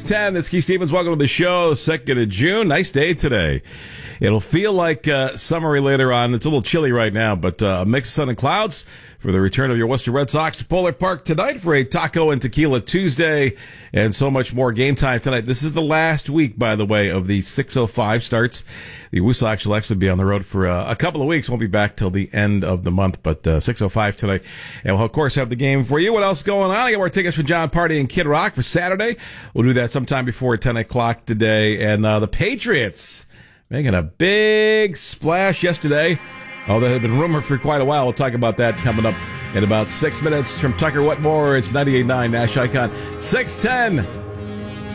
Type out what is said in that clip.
6:10. It's Keith Stevens. Welcome to the show. 2nd of June. Nice day today. It'll feel like summery later on. It's a little chilly right now, but a mix of sun and clouds for the return of your Worcester Red Sox to Polar Park tonight for a Taco and Tequila Tuesday and so much more. Game time tonight. This is the last week, by the way, of the 6:05 starts. The Woo Sox will actually be on the road for a couple of weeks. Won't be back till the end of the month, but 6:05 tonight. And we'll, of course, have the game for you. What else is going on? I got more tickets for John Party and Kid Rock for Saturday. We'll do that sometime before 10 o'clock today. And the Patriots making a big splash yesterday. Oh, that had been rumored for quite a while. We'll talk about that coming up in about 6 minutes from Tucker Wetmore. It's 98.9 Nash Icon. 6:10.